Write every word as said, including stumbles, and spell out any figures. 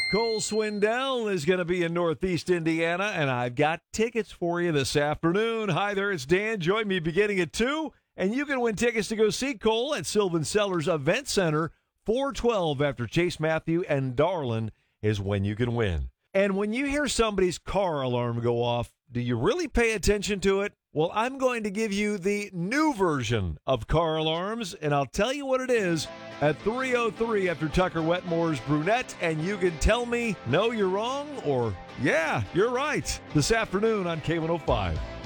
Cole Swindell is going to be in Northeast Indiana, and I've got tickets for you this afternoon. Hi there, it's Dan. Join me beginning at two, and you can win tickets to go see Cole at Sylvan Sellers Event Center. four twelve after Chase Matthew and Darlin is when you can win. And when you hear somebody's car alarm go off, do you really pay attention to it? Well, I'm going to give you the new version of car alarms, and I'll tell you what it is at three oh three after Tucker Wetmore's Brunette, and you can tell me, no, you're wrong, or, yeah, you're right, this afternoon on K one oh five.